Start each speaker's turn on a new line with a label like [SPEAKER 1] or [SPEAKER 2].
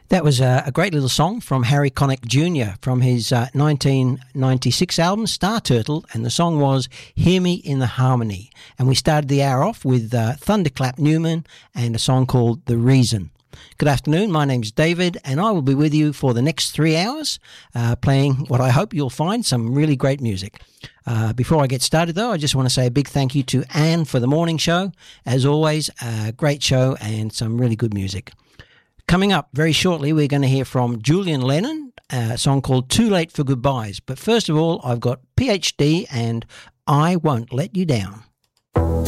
[SPEAKER 1] That was a great little song from Harry Connick Jr. from his 1996 album Star Turtle, and the song was Hear Me in the Harmony. And we started the hour off with Thunderclap Newman and a song called The Reason. Good afternoon, my name's David, and I will be with you for the next 3 hours, playing what I hope you'll find some really great music. Before I get started, though, I just want to say a big thank you to Anne for the morning show. As always, a great show and some really good music. Coming up very shortly, we're going to hear from Julian Lennon, a song called Too Late for Goodbyes. But first of all, I've got PhD and I Won't Let You Down.